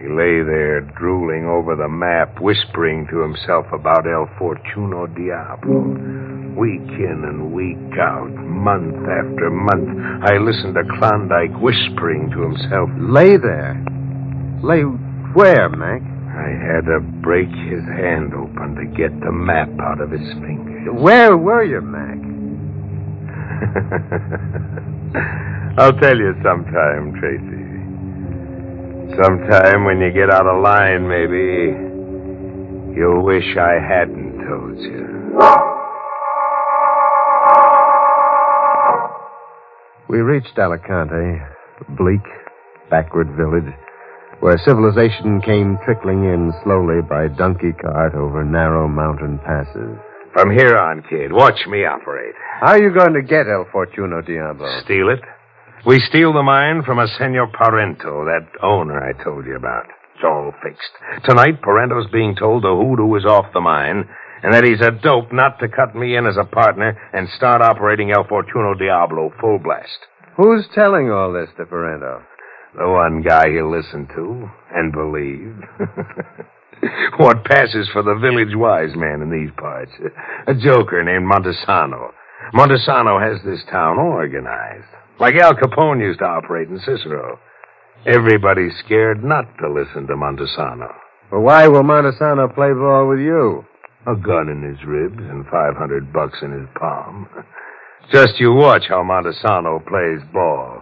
He lay there, drooling over the map, whispering to himself about El Fortuno Diablo. Week in and week out, month after month, I listened to Klondike whispering to himself. Lay there? Lay where, Mac? I had to break his hand open to get the map out of his fingers. Where were you, Mac? I'll tell you sometime, Tracy. Sometime when you get out of line, maybe, you'll wish I hadn't told you. We reached Alicante, a bleak, backward village, where civilization came trickling in slowly by donkey cart over narrow mountain passes. From here on, kid, watch me operate. How are you going to get El Fortuno Diablo? Steal it. We steal the mine from a Senor Parento, that owner I told you about. It's all fixed. Tonight, Parento's being told the hoodoo is off the mine, and that he's a dope not to cut me in as a partner and start operating El Fortuno Diablo full blast. Who's telling all this to Parento? The one guy he'll listen to and believe. What passes for the village wise man in these parts? A joker named Montesano. Montesano has this town organized, like Al Capone used to operate in Cicero. Everybody's scared not to listen to Montesano. Well, why will Montesano play ball with you? A gun in his ribs and $500 in his palm. Just you watch how Montesano plays ball.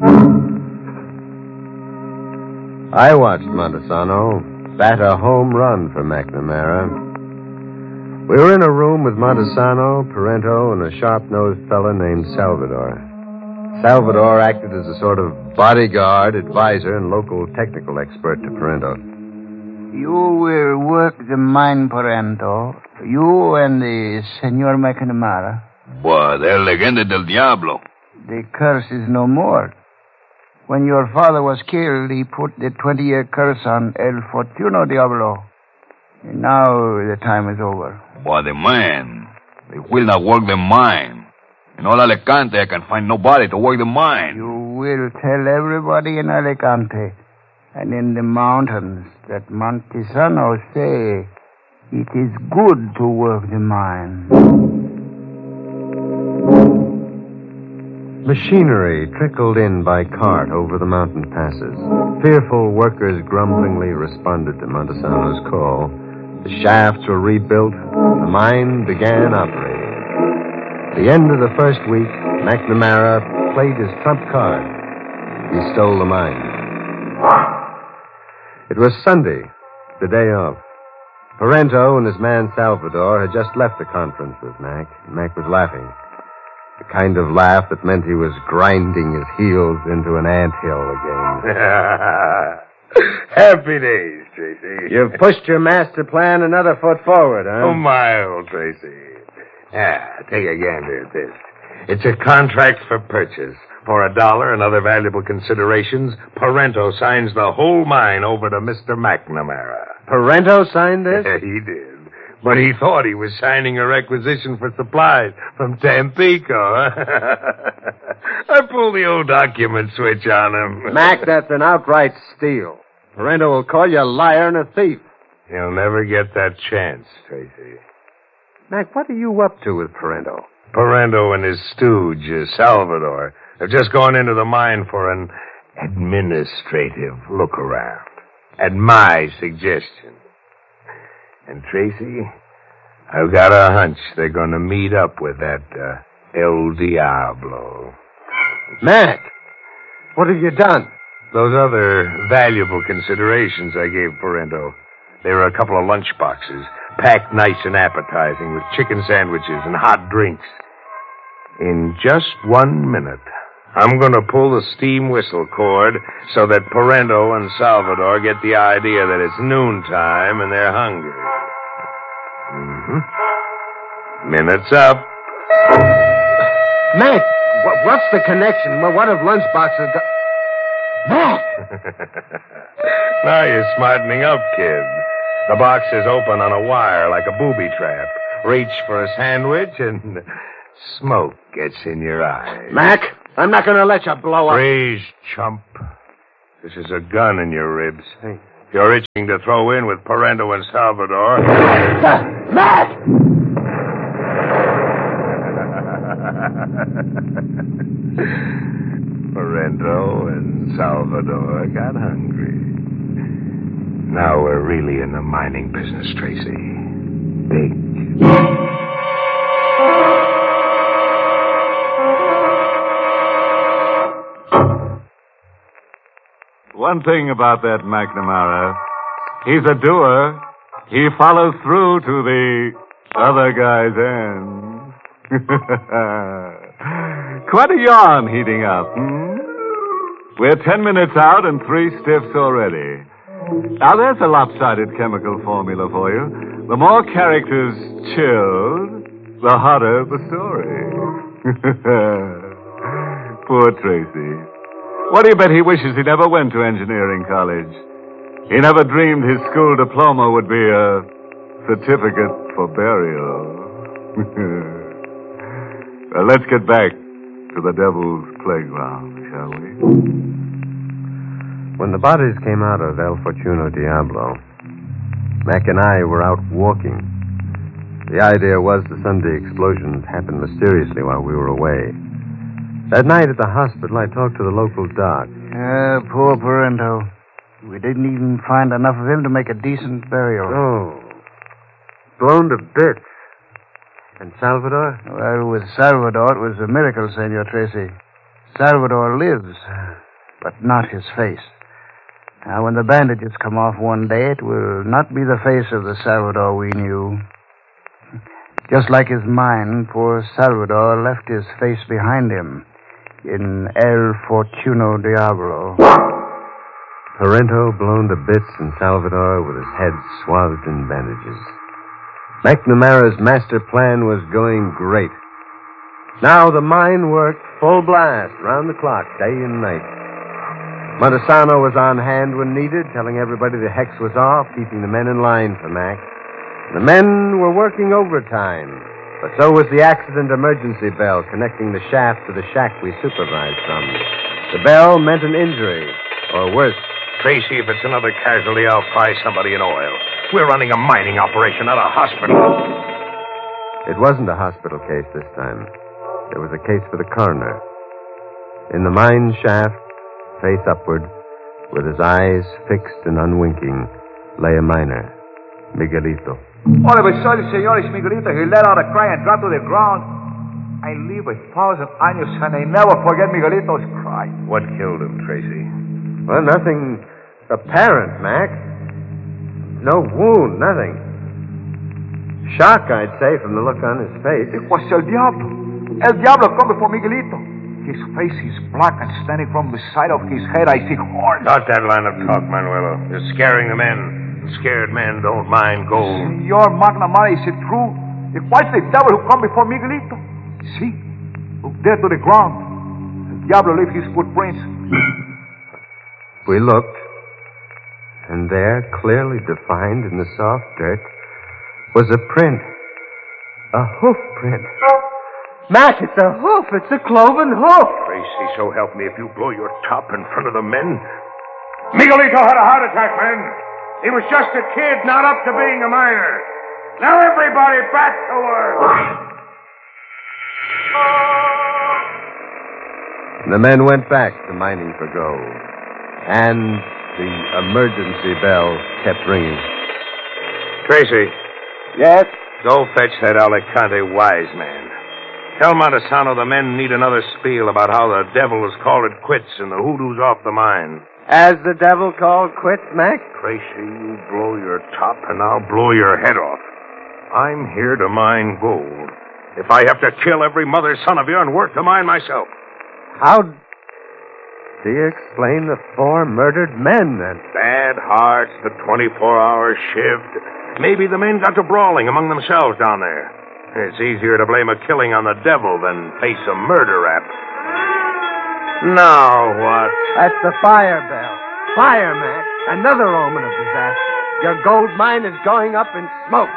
I watched Montesano bat a home run for McNamara. We were in a room with Montesano, Parento, and a sharp-nosed fella named Salvador. Salvador acted as a sort of bodyguard, advisor, and local technical expert to Parento. You will work the mine, Parento. You and the Senor McNamara. But El Legende del Diablo. The curse is no more. When your father was killed, he put the 20-year curse on El Fortuno Diablo. And now the time is over. But the mine, they will not work the mine. In all Alicante, I can find nobody to work the mine. You will tell everybody in Alicante and in the mountains that Montesano say it is good to work the mine. Machinery trickled in by cart over the mountain passes. Fearful workers grumblingly responded to Montesano's call. The shafts were rebuilt. The mine began operating. At the end of the first week, McNamara played his trump card. He stole the mine. It was Sunday, the day off. Parento and his man Salvador had just left the conference with Mac. Mac was laughing. The kind of laugh that meant he was grinding his heels into an anthill again. Happy days, Tracy. You've pushed your master plan another foot forward, huh? Oh, my old Tracy. Take a gander at this. It's a contract for purchase. For $1 and other valuable considerations, Parento signs the whole mine over to Mr. McNamara. Parento signed this? He did. But he thought he was signing a requisition for supplies from Tampico. I pulled the old document switch on him. Mac, that's an outright steal. Parento will call you a liar and a thief. He'll never get that chance, Tracy. Mac, what are you up to with Parento? Parento and his stooge, Salvador, have just gone into the mine for an administrative look-around. At my suggestion. And, Tracy, I've got a hunch they're going to meet up with that El Diablo. Mac, what have you done? Those other valuable considerations I gave Parento. They were a couple of lunch boxes, packed nice and appetizing with chicken sandwiches and hot drinks. In just 1 minute, I'm going to pull the steam whistle cord so that Parento and Salvador get the idea that it's noontime and they're hungry. Minute's up. Mac, what's the connection? What have lunchboxes got... Mac! Now you're smartening up, kid. The box is open on a wire like a booby trap. Reach for a sandwich and smoke gets in your eyes. Mac, I'm not going to let you blow up. Freeze, chump. This is a gun in your ribs. Hey, You're itching to throw in with Parendo and Salvador. Matt! Parendo and Salvador got hungry. Now we're really in the mining business, Tracy. Big. One thing about that McNamara, he's a doer. He follows through to the other guy's end. Quite a yarn heating up, We're 10 minutes out and 3 stiffs already. Now, there's a lopsided chemical formula for you. The more characters chilled, the hotter the story. Poor Tracy. What do you bet he wishes he never went to engineering college? He never dreamed his school diploma would be a certificate for burial. Well, let's get back to the devil's playground, shall we? When the bodies came out of El Fortuno Diablo, Mac and I were out walking. The idea was the Sunday explosions happened mysteriously while we were away. That night at the hospital, I talked to the local doc. Poor Parendo. We didn't even find enough of him to make a decent burial. Oh. Blown to bits. And Salvador? Well, with Salvador, it was a miracle, Senor Tracy. Salvador lives, but not his face. Now, when the bandages come off one day, it will not be the face of the Salvador we knew. Just like his mind, poor Salvador left his face behind him in El Fortuno Diablo. Parento blown to bits and Salvador with his head swathed in bandages. McNamara's master plan was going great. Now the mine worked full blast, round the clock, day and night. Montesano was on hand when needed, telling everybody the hex was off, keeping the men in line for Mac. The men were working overtime, but so was the accident emergency bell connecting the shaft to the shack we supervised from. The bell meant an injury, or worse. Tracy, if it's another casualty, I'll fry somebody in oil. We're running a mining operation, not a hospital. It wasn't a hospital case this time. It was a case for the coroner. In the mine shaft, face upward, with his eyes fixed and unwinking, lay a miner, Miguelito. All of a sudden, Senor Miguelito, he let out a cry and dropped to the ground. I live 1,000 años and I never forget Miguelito's cry. What killed him, Tracy? Well, nothing apparent, Mac. No wound, nothing. Shock, I'd say, from the look on his face. It was El Diablo. El Diablo come before Miguelito. His face is black and standing from the side of his head, I see horns. Start that line of talk, Manuelo. You're scaring the men. Scared men don't mind gold. Senor McNamara, is it true? It was the devil who come before Miguelito. See? Look there to the ground. El Diablo left his footprints. We looked, and there, clearly defined in the soft dirt, was a print. A hoof print. Mac, it's a hoof. It's a cloven hoof. Tracy, so help me if you blow your top in front of the men. Miguelito had a heart attack, man. He was just a kid, not up to being a miner. Now everybody back to work. The men went back to mining for gold. And the emergency bell kept ringing. Tracy. Yes? Go fetch that Alicante wise man. Tell Montesano the men need another spiel about how the devil has called it quits and the hoodoo's off the mine. As the devil called quits, Mac? Tracy, you blow your top and I'll blow your head off. I'm here to mine gold. If I have to kill every mother son of yours and work the mine myself. How do you explain the 4 murdered men, then? Bad hearts, the 24-hour shift. Maybe the men got to brawling among themselves down there. It's easier to blame a killing on the devil than face a murder rap. Now what? That's the fire bell. Fire, Mac. Another omen of disaster. Your gold mine is going up in smoke.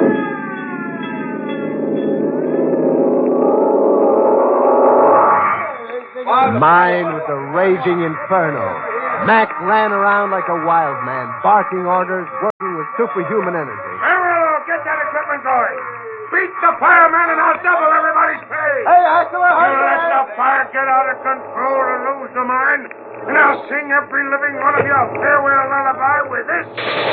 The mine was a raging inferno. Mac ran around like a wild man, barking orders, working with superhuman energy. Amarillo, get that equipment going. Beat the fireman and I'll double everybody's pay. Hey, Axel, You let the fire get out of control and lose the mine, and I'll sing every living one of you a farewell lullaby with this.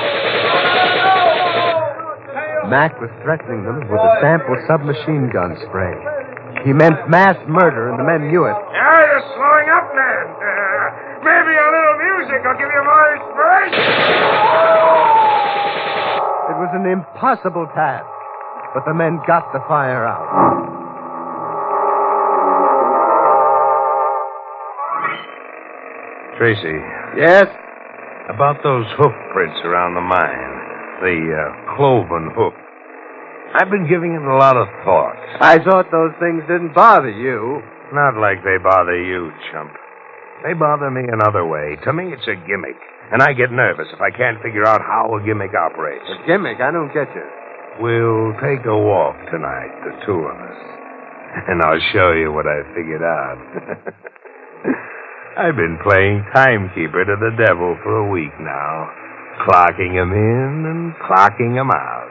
Mac was threatening them with a sample submachine gun spray. He meant mass murder, and the men knew it. Yeah, you're slowing up, man. Maybe a little music will give you more inspiration. It was an impossible task, but the men got the fire out. Tracy. Yes? About those hoof prints around the mine. The cloven hoof. I've been giving it a lot of thought. I thought those things didn't bother you. Not like they bother you, chump. They bother me another way. To me, it's a gimmick. And I get nervous if I can't figure out how a gimmick operates. A gimmick? I don't get you. We'll take a walk tonight, the two of us. And I'll show you what I figured out. I've been playing timekeeper to the devil for a week now. Clocking him in and clocking him out.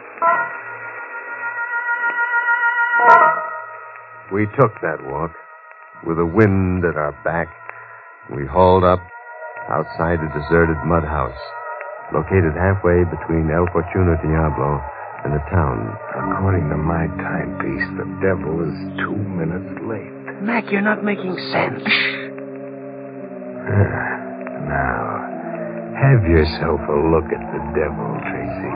We took that walk with the wind at our back. We hauled up outside a deserted mud house, located halfway between El Fortuno Diablo and the town. According to my timepiece, the devil is 2 minutes late. Mac, you're not making sense. Now, have yourself a look at the devil, Tracy.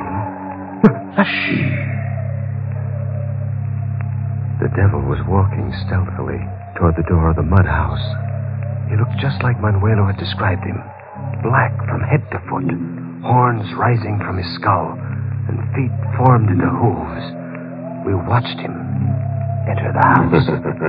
The devil was walking stealthily toward the door of the mud house. He looked just like Manuelo had described him. Black from head to foot, horns rising from his skull, and feet formed into hooves. We watched him enter the house.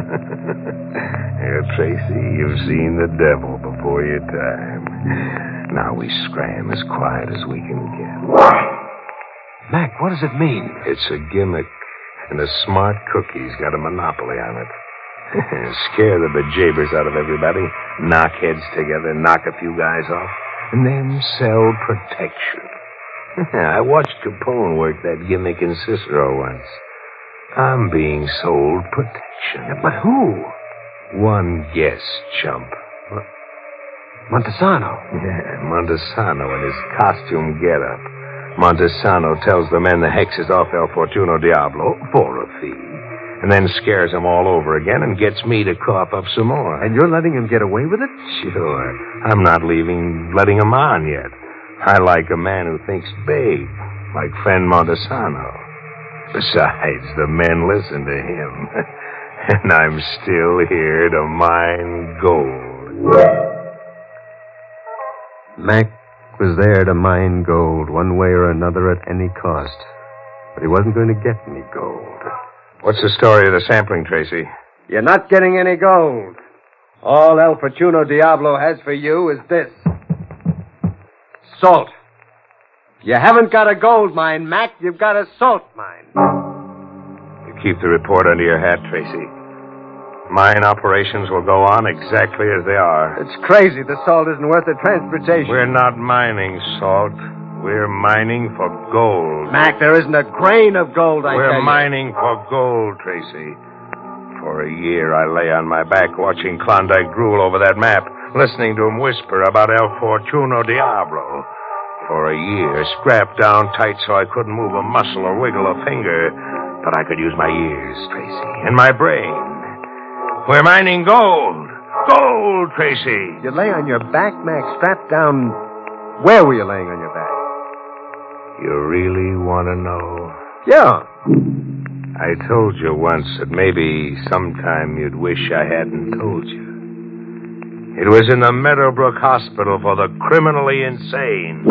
Here, Tracy, you've seen the devil before your time. Now we scram as quiet as we can get. Mac, what does it mean? It's a gimmick, and a smart cookie's got a monopoly on it. Scare the bejabers out of everybody, knock heads together, knock a few guys off, and then sell protection. I watched Capone work that gimmick in Cicero once. I'm being sold protection. But who? One guess, chump. Montesano. Yeah, Montesano in his costume getup. Montesano tells the men the hex is off El Fortuno Diablo for a fee, and then scares them all over again and gets me to cough up some more. And you're letting him get away with it? Sure. I'm not letting him on yet. I like a man who thinks big, like friend Montesano. Besides, the men listen to him. And I'm still here to mine gold. Mac was there to mine gold one way or another at any cost. But he wasn't going to get any gold. What's the story of the sampling, Tracy? You're not getting any gold. All El Fortuno Diablo has for you is this. Salt. You haven't got a gold mine, Mac. You've got a salt mine. You keep the report under your hat, Tracy. Mine operations will go on exactly as they are. It's crazy. The salt isn't worth the transportation. We're not mining salt. We're mining for gold. Mac, there isn't a grain of gold, I tell you. We're mining for gold, Tracy. For a year, I lay on my back watching Klondike drool over that map, listening to him whisper about El Fortuno Diablo. For a year, strapped down tight so I couldn't move a muscle or wiggle a finger. But I could use my ears, Tracy, and my brain. We're mining gold. Gold, Tracy. You lay on your back, Mac, strapped down. Where were you laying on your back? You really want to know? Yeah. I told you once that maybe sometime you'd wish I hadn't told you. It was in the Meadowbrook Hospital for the criminally insane.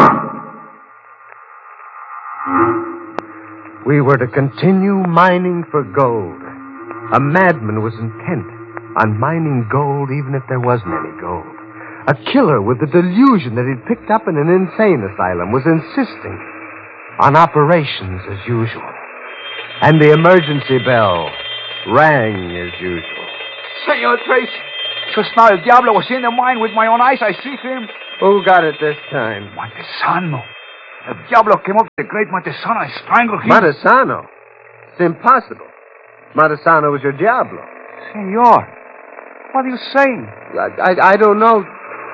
We were to continue mining for gold. A madman was intent on mining gold even if there wasn't any gold. A killer with the delusion that he'd picked up in an insane asylum was insisting on operations as usual. And the emergency bell rang as usual. Senor Tracy, just now El Diablo was in the mine with my own eyes. I see him. Who got it this time? Montesano. El Diablo came up to the great Montesano and strangled him. Montesano? It's impossible. Montesano was your Diablo. Senor, what are you saying? I don't know.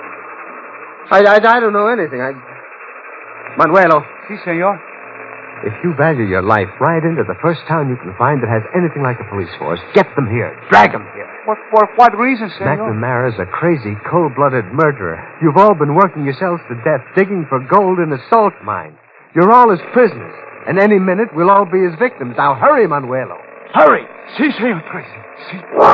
I don't know anything. Manuelo. Si, senor. If you value your life, ride into the first town you can find that has anything like a police force. Get them here. Drag them here. For what reason, senor? McNamara's a crazy, cold-blooded murderer. You've all been working yourselves to death, digging for gold in a salt mine. You're all his prisoners, and any minute we'll all be his victims. Now hurry, Manuelo. Hurry! Si, senor Tracy. Si.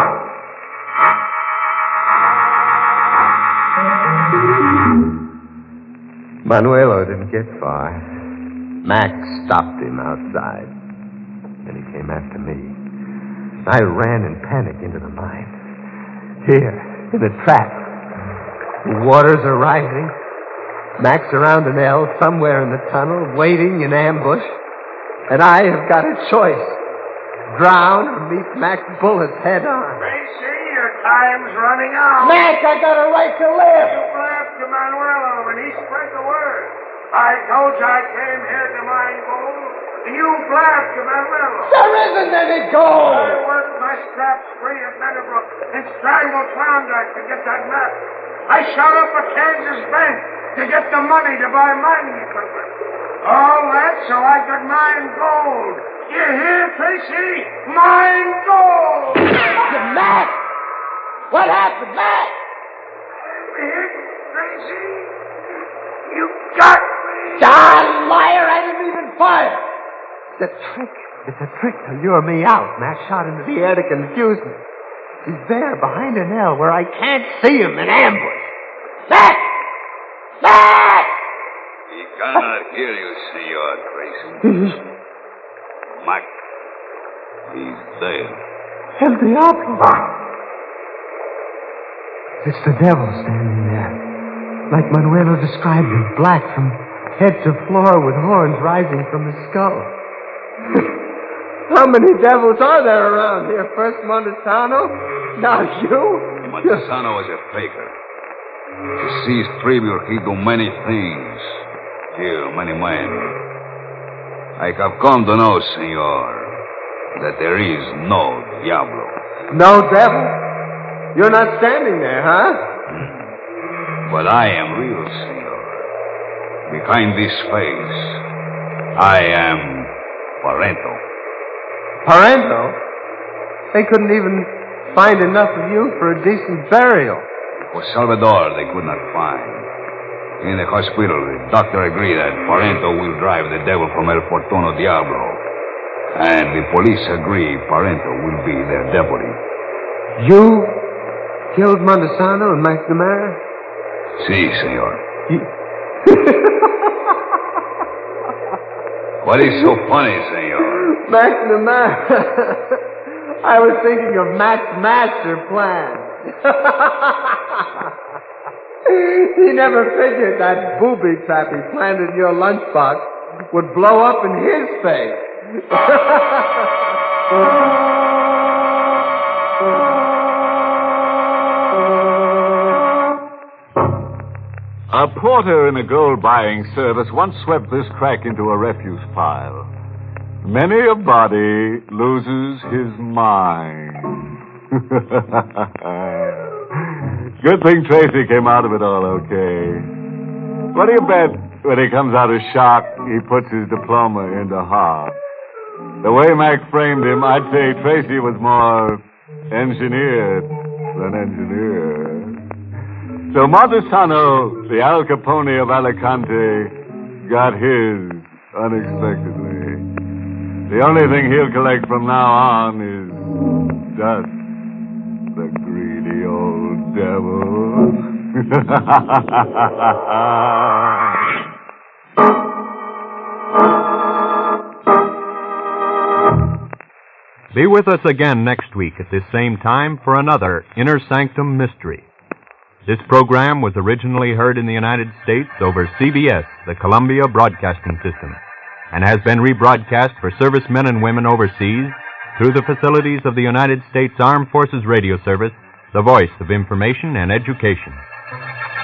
Manuelo didn't get far. Max stopped him outside. Then he came after me. I ran in panic into the mine. Here, in the trap. The waters are rising. Max around an L somewhere in the tunnel, waiting in ambush. And I have got a choice. Drown or meet Max bullets head on. Tracy, your time's running out. Max, I got a right to live. You blabbed to Manuelo, and he spread the word. I told you I came here to mine gold, and you blabbed to Manuelo. There isn't any gold. I worked my straps free at Meadowbrook and strangled Klondike to get that map. I shot up a Kansas bank to get the money to buy mining equipment. All that so I could mine gold. You hear, Tracy? Mine gold! Max! What happened, Max? Hit, Tracy? You got me! Ah, liar! I didn't even fire! It's a trick. It's a trick to lure me out. Max shot into the air to confuse me. He's there, behind an L, where I can't see him in ambush. Max! Max! He cannot hear you, Senor Tracy. Max, he's dead. El Diablo! It's the devil standing there. Like Manuelo described him, black from head to floor with horns rising from his skull. How many devils are there around here? First Montesano, now you? Montesano was a faker. To seize tribute, he do many things. Kill many men. I have come to know, senor, that there is no Diablo. No devil? You're not standing there, huh? But I am real, senor. Behind this face, I am Parento. Parento? They couldn't even find enough of you for a decent burial. For Salvador, they could not find. In the hospital, the doctor agreed that Parento will drive the devil from El Fortuno Diablo. And the police agree Parento will be their deputy. You killed Montesano and McNamara? Si, senor. What is so funny, senor? McNamara. I was thinking of Mac's master plan. He never figured that booby trap he planted in your lunchbox would blow up in his face. A porter in a gold-buying service once swept this crack into a refuse pile. Many a body loses his mind. Good thing Tracy came out of it all okay. What do you bet when he comes out of shock, he puts his diploma into heart? The way Mac framed him, I'd say Tracy was more engineered than engineered. So Montesano, the Al Capone of Alicante, got his unexpectedly. The only thing he'll collect from now on is dust. The greedy old devil. Be with us again next week at this same time for another Inner Sanctum Mystery. This program was originally heard in the United States over CBS, the Columbia Broadcasting System, and has been rebroadcast for servicemen and women overseas through the facilities of the United States Armed Forces Radio Service, the voice of information and education.